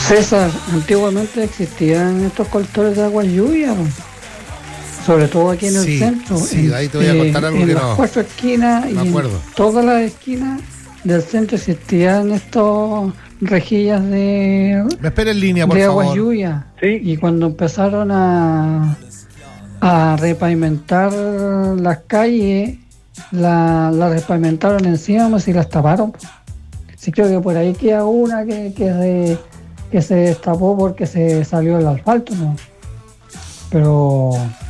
César, antiguamente existían estos colectores de agua lluvia, sobre todo aquí en el centro. Sí, ahí te voy a contar algo en que las no. 4 esquinas y en todas las esquinas del centro existían estos rejillas de, me espera en línea, por de favor. agua lluvia. Sí. Y cuando empezaron a repavimentar las calles, la repavimentaron encima y las taparon. Sí, creo que por ahí queda una que se destapó porque se salió el asfalto, ¿no? Pero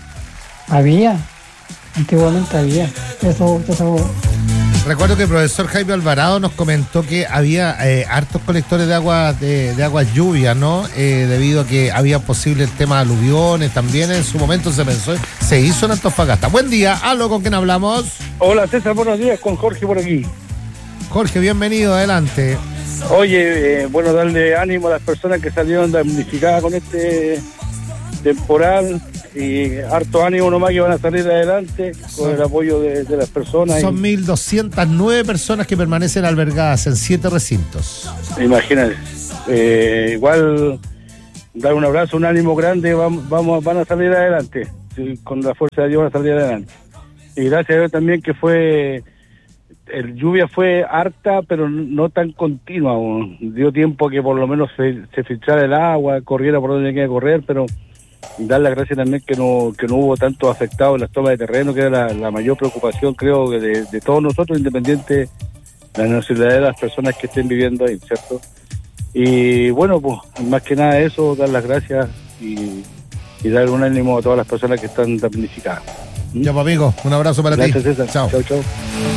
antiguamente había. Eso. Recuerdo que el profesor Jaime Alvarado nos comentó que había hartos colectores de aguas lluvias, ¿no? Debido a que había posible el tema de aluviones, también en su momento se hizo en Antofagasta. Buen día, aló, ¿con quién hablamos? Hola César, buenos días, con Jorge por aquí. Jorge, bienvenido, adelante. Oye, bueno, darle ánimo a las personas que salieron damnificadas con este temporal y harto ánimo nomás que van a salir adelante con el apoyo de las personas. Son 1.209 personas que permanecen albergadas en 7 recintos. Imagínate. Igual dar un abrazo, un ánimo grande, van a salir adelante. Sí, con la fuerza de Dios van a salir adelante. Y gracias a Dios también que el lluvia fue harta, pero no tan continua. Dio tiempo que por lo menos se filtrara el agua, corriera por donde tenía que correr, pero dar las gracias también que no hubo tanto afectados en las tomas de terreno, que era la mayor preocupación, creo, de todos nosotros, independiente de la nacionalidad de las personas que estén viviendo ahí, ¿cierto? Y bueno, pues más que nada eso, dar las gracias y dar un ánimo a todas las personas que están damnificadas. Ya, pues, amigo, un abrazo para Gracias, ti. César. Chao. Chao.